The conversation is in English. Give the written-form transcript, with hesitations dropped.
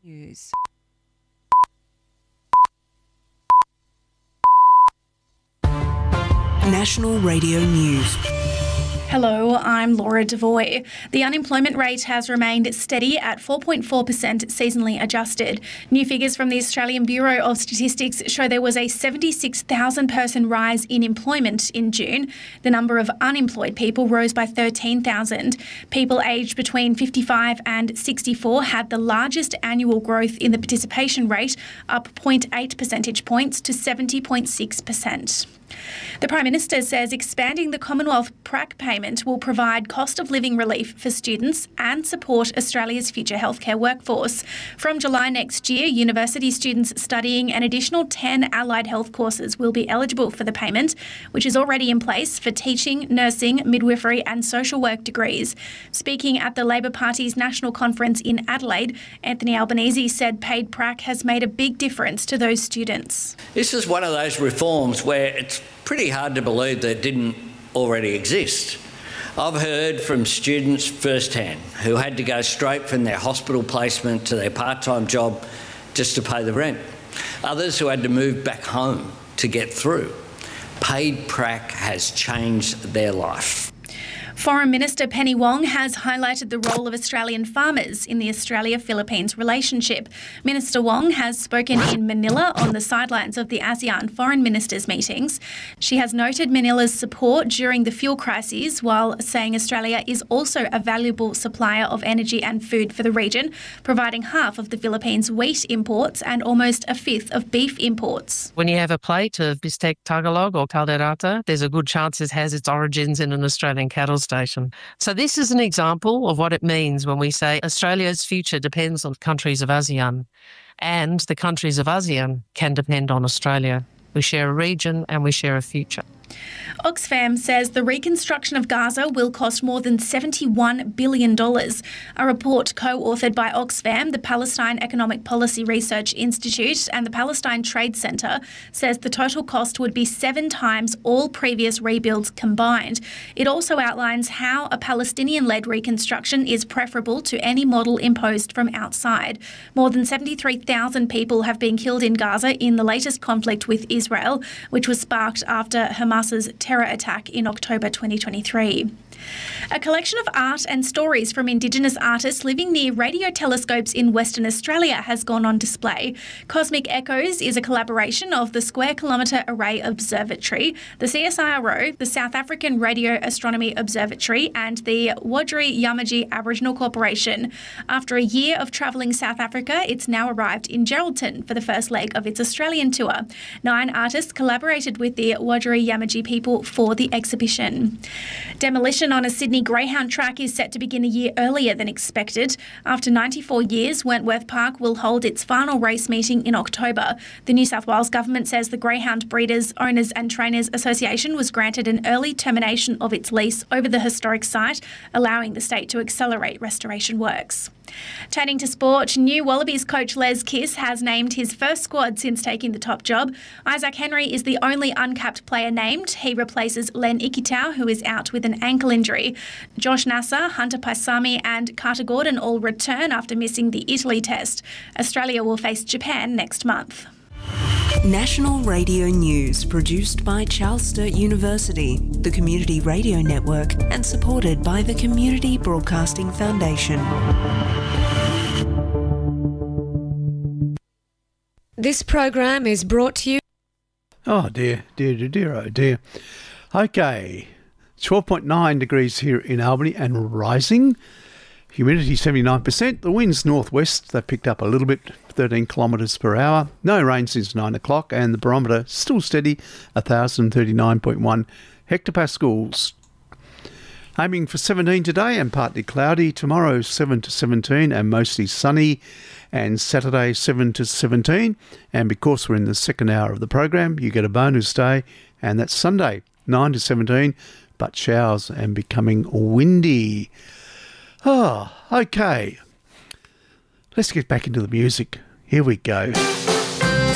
News. National Radio News. Hello, I'm Laura Devoy. The unemployment rate has remained steady at 4.4% seasonally adjusted. New figures from the Australian Bureau of Statistics show there was a 76,000 person rise in employment in June. The number of unemployed people rose by 13,000. People aged between 55 and 64 had the largest annual growth in the participation rate, up 0.8 percentage points to 70.6%. The Prime Minister says expanding the Commonwealth PRAC payment will provide cost of living relief for students and support Australia's future healthcare workforce. From July next year, university students studying an additional 10 allied health courses will be eligible for the payment, which is already in place for teaching, nursing, midwifery and social work degrees. Speaking at the Labor Party's national conference in Adelaide, Anthony Albanese said paid PRAC has made a big difference to those students. This is one of those reforms where it's pretty hard to believe that it didn't already exist. I've heard from students firsthand who had to go straight from their hospital placement to their part-time job just to pay the rent. Others who had to move back home to get through. Paid PRAC has changed their life. Foreign Minister Penny Wong has highlighted the role of Australian farmers in the Australia-Philippines relationship. Minister Wong has spoken in Manila on the sidelines of the ASEAN foreign ministers' meetings. She has noted Manila's support during the fuel crises, while saying Australia is also a valuable supplier of energy and food for the region, providing half of the Philippines' wheat imports and almost a fifth of beef imports. When you have a plate of bistec Tagalog or calderata, there's a good chance it has its origins in an Australian cattle station. So this is an example of what it means when we say Australia's future depends on countries of ASEAN, and the countries of ASEAN can depend on Australia. We share a region and we share a future. Oxfam says the reconstruction of Gaza will cost more than $71 billion. A report co-authored by Oxfam, the Palestine Economic Policy Research Institute and the Palestine Trade Centre says the total cost would be 7 times all previous rebuilds combined. It also outlines how a Palestinian-led reconstruction is preferable to any model imposed from outside. More than 73,000 people have been killed in Gaza in the latest conflict with Israel, which was sparked after Hamas's terror attack in October 2023. A collection of art and stories from Indigenous artists living near radio telescopes in Western Australia has gone on display. Cosmic Echoes is a collaboration of the Square Kilometre Array Observatory, the CSIRO, the South African Radio Astronomy Observatory and the Wadri Yamaji Aboriginal Corporation. After a year of travelling South Africa, it's now arrived in Geraldton for the first leg of its Australian tour. 9 artists collaborated with the Wadri Yamaji people for the exhibition. Demolition on a Sydney Greyhound track is set to begin a year earlier than expected. After 94 years, Wentworth Park will hold its final race meeting in October. The New South Wales Government says the Greyhound Breeders, Owners and Trainers Association was granted an early termination of its lease over the historic site, allowing the state to accelerate restoration works. Turning to sport, new Wallabies coach Les Kiss has named his first squad since taking the top job. Isaac Henry is the only uncapped player named. He replaces Len Ikitau, who is out with an ankle injury. Josh Nasser, Hunter Paisami and Carter Gordon all return after missing the Italy test. Australia will face Japan next month. National Radio News, produced by Charles Sturt University, the Community Radio Network, and supported by the Community Broadcasting Foundation. This program is brought to you... Oh dear. Okay, 12.9 degrees here in Albany and rising. Humidity 79%. The wind's northwest. They picked up a little bit, 13 kilometres per hour. No rain since 9 o'clock, and the barometer still steady, 1,039.1 hectopascals. Aiming for 17 today and partly cloudy. Tomorrow 7 to 17 and mostly sunny. And Saturday 7 to 17. And because we're in the second hour of the program, you get a bonus day, and that's Sunday 9 to 17, but showers and becoming windy. Oh, okay. Let's get back into the music. Here we go.